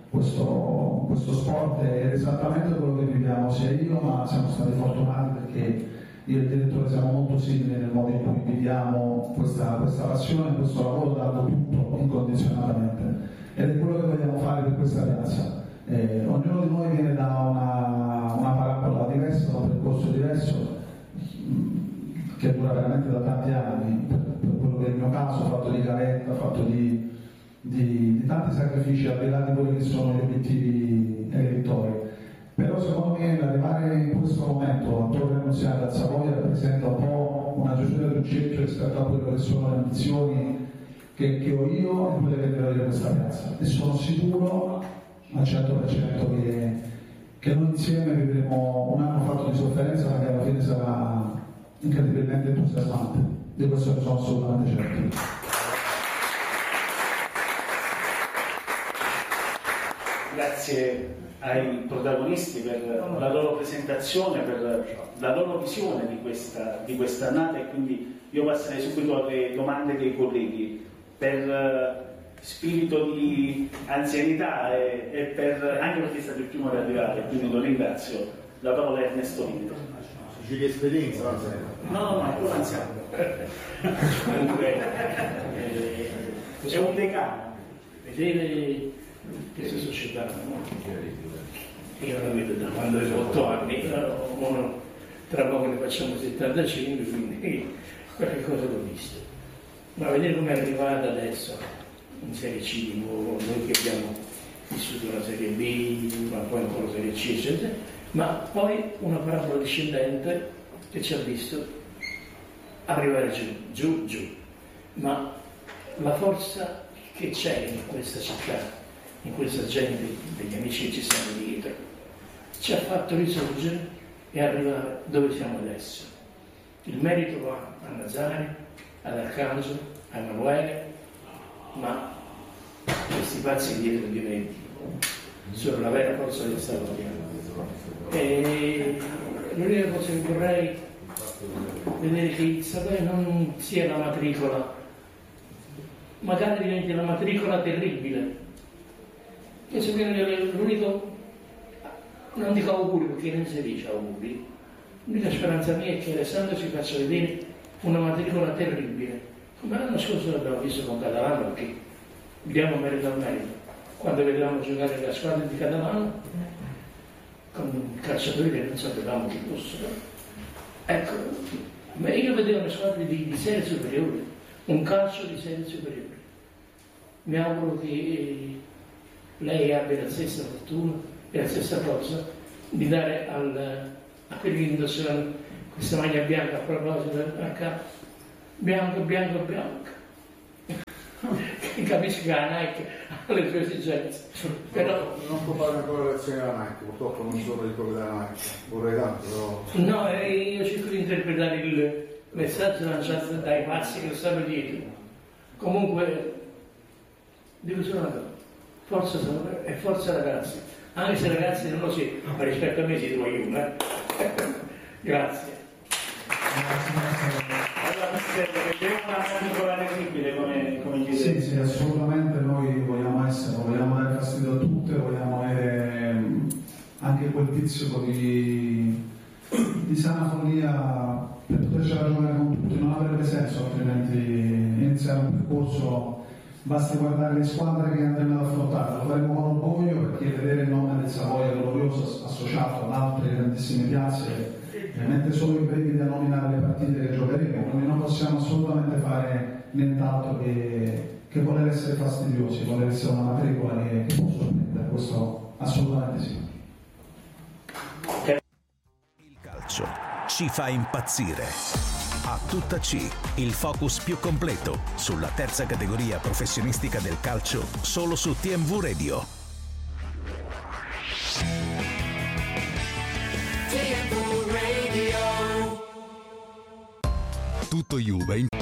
questo sport è esattamente quello che viviamo sia io, ma siamo stati fortunati perché io e il direttore siamo molto simili nel modo in cui viviamo questa passione, questo lavoro, dando tutto incondizionatamente, ed è quello che vogliamo fare per questa ragazza. Ognuno di noi viene da una parabola diversa, da un percorso diverso, che dura veramente da tanti anni, per quello che è il mio caso, fatto di gavetta, fatto di tanti sacrifici, al di là di quelli che sono gli obiettivi e le vittorie. Però secondo me arrivare in questo momento a Torre Annunziata, a Savoia, rappresenta un po' una chiusura del cerchio rispetto a quelle che sono le ambizioni che ho io e quelle che deve avere questa piazza. E sono sicuro al 100% che noi insieme vivremo un anno fatto di sofferenza, ma che alla fine sarà incredibilmente entusiasmante. Di questo ne sono assolutamente certo. Grazie ai protagonisti per la loro presentazione, per la loro visione di questa annata, e quindi io passerei subito alle domande dei colleghi per spirito di anzianità e anche perché è stato il primo ad arrivare, quindi lo ringrazio. La parola è Ernesto Vito. C'è esperienza? No, è un anziano. Comunque è un decano. Vedere questa società, no? Io la vedo da quando avevo 8 anni, tra poco ne facciamo 75, quindi qualche cosa l'ho visto. Ma vedere come è arrivata adesso in Serie C di nuovo, noi che abbiamo vissuto la Serie B, ma poi ancora Serie C, eccetera, ma poi una parabola discendente che ci ha visto arrivare giù. Ma la forza che c'è in questa città, in questa gente, degli amici che ci stanno dietro, ci ha fatto risorgere e arrivare dove siamo adesso. Il merito va a Nazari, ad Arcangelo, a Emanuele, ma questi pazzi dietro di me sono la vera forza del Savoia. E l'unica cosa che vorrei vedere che il Savoia non sia la matricola, magari diventi una matricola terribile. Penso che l'unico, non dico auguri perché non si dice auguri, l'unica speranza mia è che Alessandro ci faccia vedere una matricola terribile, come l'anno scorso l'abbiamo visto con Catalano, perché diamo merito al merito. Quando vedevamo giocare la squadra di Catalano, con calciatori che non sapevamo chi fossero, ecco, ma io vedevo le squadre di serie superiore, un calcio di serie superiore. Mi auguro che lei abbia la stessa fortuna e la stessa forza di dare a quelli che indossano questa maglia bianca, a proposito a capo, bianco. Che capisco che la Nike ha le sue esigenze. Però non può fare ancora lezioni alla Nike, purtroppo non sono il quello della Nike, vorrei tanto, però. No, io cerco di interpretare il messaggio lanciato dai pazzi che lo stanno dietro. Comunque, dico solo una cosa. Forza e forza ragazzi, anche se ragazzi non lo siete, ma rispetto a me siete ognuno. Grazie. Allora, vedremo una matricola terribile come chiede. Sì, assolutamente, noi vogliamo essere, vogliamo dare fastidio a tutte, vogliamo avere anche quel pizzico di sana follia per potercela giocare con tutti, non avrebbe senso altrimenti iniziare un percorso. Basta guardare le squadre che andremo ad affrontare, lo faremo con orgoglio perché vedere il nome del Savoia glorioso associato ad altre grandissime piazze, mentre solo in breve da nominare le partite che giocheremo, noi non possiamo assolutamente fare nient'altro che voler essere fastidiosi, voler essere una matricola che può sorprendere, questo assolutamente sì. Il calcio ci fa impazzire. A tutta C, il focus più completo sulla terza categoria professionistica del calcio, solo su TMV Radio. Tutto Juve